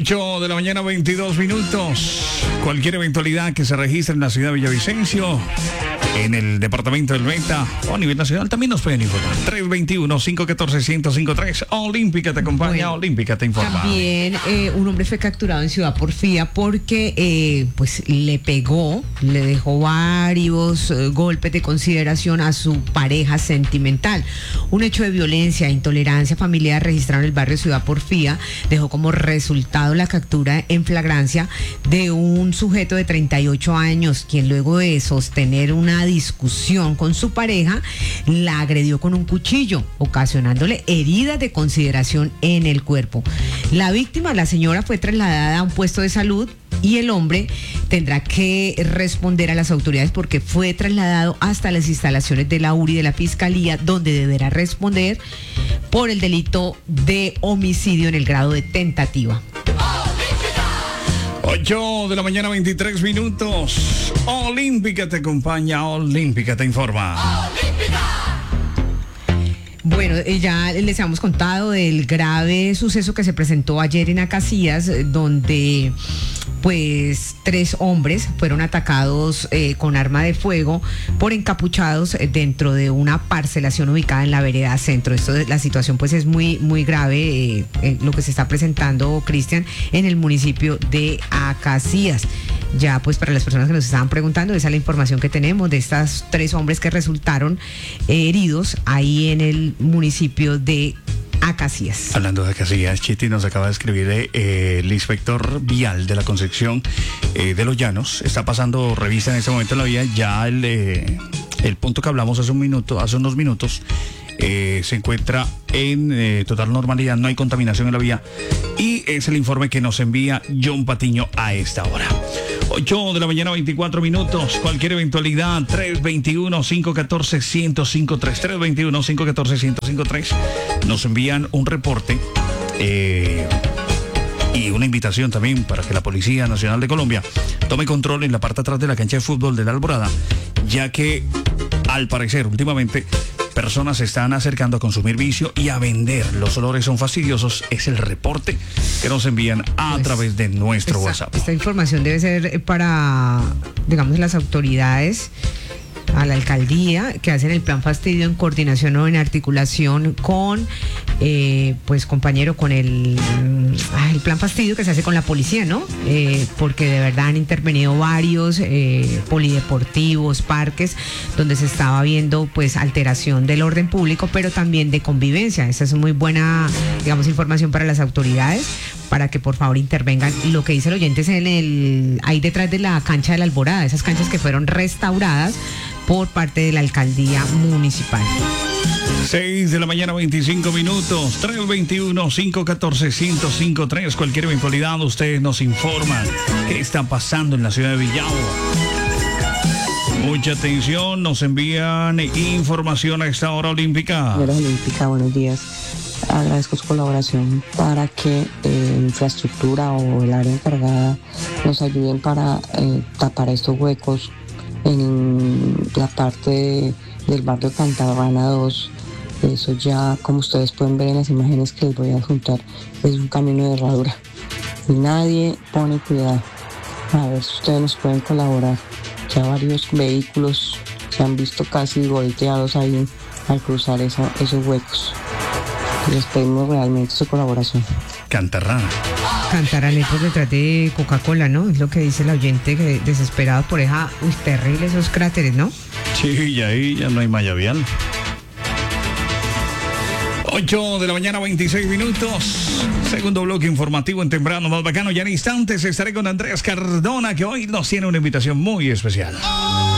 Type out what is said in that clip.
8 de la mañana, 22 minutos. Cualquier eventualidad que se registre en la ciudad de Villavicencio, en el departamento del Meta o a nivel nacional, también nos pueden informar. 321-514-1053. Olímpica te acompaña, bueno, Olímpica te informa. También un hombre fue capturado en Ciudad Porfía porque pues le dejó varios golpes de consideración a su pareja sentimental. Un hecho de violencia e intolerancia familiar registrado en el barrio Ciudad Porfía dejó como resultado la captura en flagrancia de un sujeto de 38 años, quien luego de sostener una discusión con su pareja, la agredió con un cuchillo, ocasionándole heridas de consideración en el cuerpo. La víctima, la señora, fue trasladada a un puesto de salud y el hombre tendrá que responder a las autoridades porque fue trasladado hasta las instalaciones de la URI de la Fiscalía, donde deberá responder por el delito de homicidio en el grado de tentativa. 8 de la mañana, 23 minutos. Olímpica te acompaña, Olímpica te informa. ¡Olímpica! Bueno, ya les habíamos contado del grave suceso que se presentó ayer en Acacías, donde pues 3 hombres fueron atacados con arma de fuego por encapuchados dentro de una parcelación ubicada en la vereda Centro. La situación pues es muy grave, lo que se está presentando, Cristian, en el municipio de Acacías. Ya pues para las personas que nos estaban preguntando, esa es la información que tenemos de estos 3 hombres que resultaron heridos ahí en el municipio de Acacías. Hablando de Acacías, Chiti nos acaba de escribir el inspector vial de la Concepción de los Llanos. Está pasando revista en este momento en la vía. Ya el punto que hablamos hace unos minutos, se encuentra en total normalidad, no hay contaminación en la vía. Y es el informe que nos envía John Patiño a esta hora. 8 de la mañana, 24 minutos. Cualquier eventualidad, 321-514-1053. 321-514-1053. Nos envían un reporte y una invitación también para que la Policía Nacional de Colombia tome control en la parte de atrás de la cancha de fútbol de La Alborada, ya que al parecer últimamente personas se están acercando a consumir vicio y a vender. Los olores son fastidiosos. Es el reporte que nos envían a través de nuestro WhatsApp. Esta información debe ser para, digamos, las autoridades, a la alcaldía, que hacen el plan fastidio en coordinación o en articulación con, pues compañero, con el plan fastidio que se hace con la policía, ¿no? Porque de verdad han intervenido varios polideportivos, parques, donde se estaba viendo pues alteración del orden público, pero también de convivencia. Esa es muy buena, digamos, información para las autoridades, para que por favor intervengan. Lo que dice el oyente es ahí detrás de la cancha de La Alborada, esas canchas que fueron restauradas por parte de la alcaldía municipal. 6 de la mañana, 25 minutos. 321-514-1053. Cualquier eventualidad, ustedes nos informan qué está pasando en la ciudad de Villavo. Mucha atención, nos envían información a esta hora, Olímpica. Olímpica, buenos días. Agradezco su colaboración para que infraestructura o el área encargada nos ayuden para tapar estos huecos en la parte del barrio Cantabana 2. Eso ya, como ustedes pueden ver en las imágenes que les voy a adjuntar, es un camino de herradura y nadie pone cuidado. A ver si ustedes nos pueden colaborar. Ya varios vehículos se han visto casi volteados ahí al cruzar esos huecos. Les pedimos realmente su colaboración. Cantarrana es por detrás de Coca-Cola, ¿no? Es lo que dice el oyente, que desesperado por terrible esos cráteres, ¿no? Sí, y ahí ya no hay malla vial. 8 de la mañana, 26 minutos. Segundo bloque informativo en Temprano Más Bacano. Ya en instantes estaré con Andrés Cardona, que hoy nos tiene una invitación muy especial.